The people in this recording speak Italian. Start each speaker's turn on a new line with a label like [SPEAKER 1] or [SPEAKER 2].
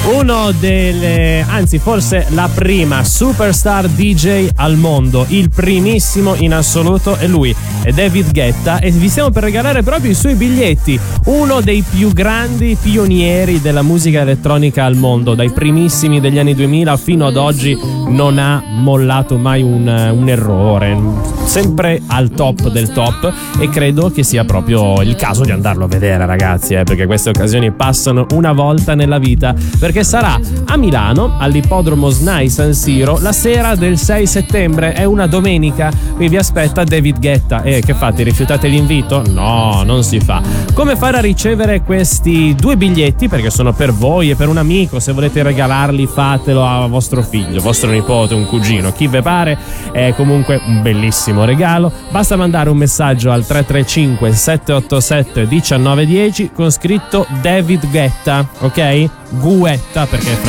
[SPEAKER 1] Uno delle, anzi forse la prima superstar DJ al mondo, il primissimo in assoluto è lui, è David Guetta, e vi stiamo per regalare proprio i suoi biglietti. Uno dei più grandi pionieri della musica elettronica al mondo, dai primissimi degli anni 2000 fino ad oggi non ha mollato mai un errore, sempre al top del top, e credo che sia proprio il caso di andarlo a vedere, ragazzi, perché queste occasioni passano una volta nella vita, perché sarà a Milano all'ippodromo SNAI San Siro la sera del 6 settembre, è una domenica, qui vi aspetta David Guetta. E che fate, rifiutate l'invito? No, non si fa. Come fare a ricevere questi 2 biglietti? Perché sono per voi e per un amico, se volete regalarli fatelo a vostro figlio, vostro nipote, un cugino, chi ve pare, è comunque un bellissimo regalo. Basta mandare un messaggio al 335 787 1910 con scritto David Guetta, ok? Guetta, perché